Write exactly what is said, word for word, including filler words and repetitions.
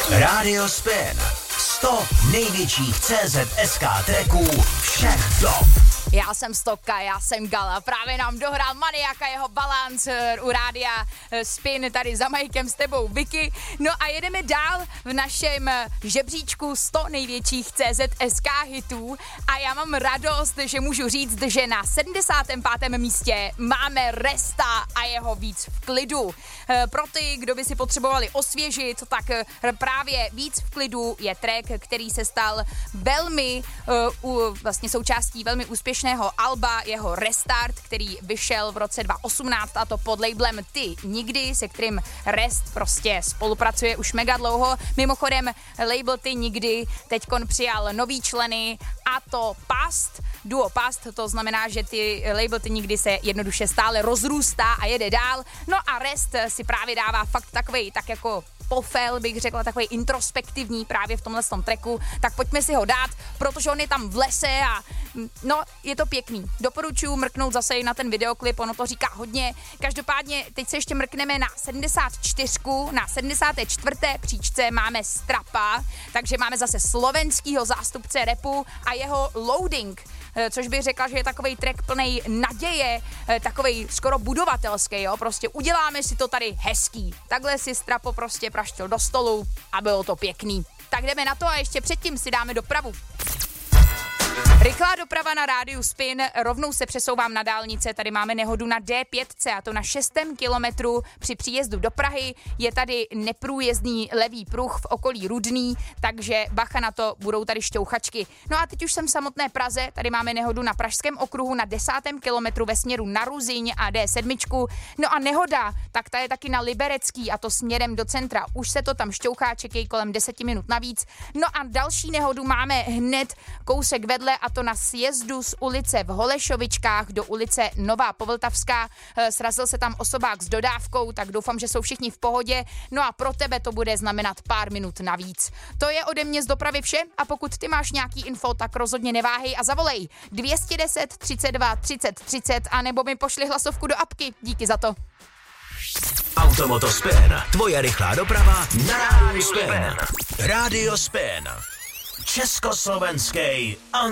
Radio Spin. sto největších C Z S K tracků všech dob. Já jsem Stopka, já jsem Gala, právě nám dohrál Maniaka, jeho balance u rádia Spin, tady za Majkem s tebou Vicky. No a jedeme dál v našem žebříčku sto největších C Z S K hitů a já mám radost, že můžu říct, že na sedmdesátém pátém místě máme Resta a jeho Víc v klidu. Pro ty, kdo by si potřebovali osvěžit, tak právě Víc v klidu je track, který se stal velmi, uh, vlastně součástí velmi úspěšného alba, jeho Restart, který vyšel v roce dva tisíce osmnáct a to pod labelem Ty nikdy, se kterým Rest prostě spolupracuje už mega dlouho. Mimochodem label Ty nikdy teďkon přijal nový členy a to Past, duo Past, to znamená, že ty label Ty nikdy se jednoduše stále rozrůstá a jede dál. No a Rest si právě dává fakt takovej, tak jako pofel, bych řekla, takový introspektivní právě v tomhle tom tracku, tak pojďme si ho dát, protože on je tam v lese a no, je to pěkný. Doporučuji mrknout zase i na ten videoklip, ono to říká hodně. Každopádně teď se ještě mrkneme na sedmdesát čtyři, na sedmdesáté čtvrté příčce máme Strapa, takže máme zase slovenskýho zástupce rapu a jeho Loading, což bych řekla, že je takovej track plnej naděje, takovej skoro budovatelský, jo, prostě uděláme si to tady hezký. Takhle si Strapo prostě praštil do stolu a bylo to pěkný. Tak jdeme na to a ještě předtím si dáme dopravu. Rychlá doprava na rádiu Spin, rovnou se přesouvám na dálnice, tady máme nehodu na D pět a to na šestém kilometru při příjezdu do Prahy, je tady neprůjezdný levý pruh v okolí Rudný, takže bacha na to, budou tady šťouchačky. No a teď už jsem v samotné Praze, tady máme nehodu na Pražském okruhu na desátém kilometru ve směru na Ruzyň a D sedm. No a nehoda, tak ta je taky na Liberecký a to směrem do centra, už se to tam šťouchá, čekají kolem deset minut navíc. No a další nehodu máme hned kousek vedle a to na sjezdu z ulice v Holešovičkách do ulice Nová Povltavská. Srazil se tam osobák s dodávkou, tak doufám, že jsou všichni v pohodě. No a pro tebe to bude znamenat pár minut navíc. To je ode mě z dopravy vše a pokud ty máš nějaký info, tak rozhodně neváhej a zavolej dvě stě deset třicet dva třicet třicet a nebo mi pošli hlasovku do apky. Díky za to. Automoto Spin, tvoje rychlá doprava na rádiu Spin. Radio Spin. Československý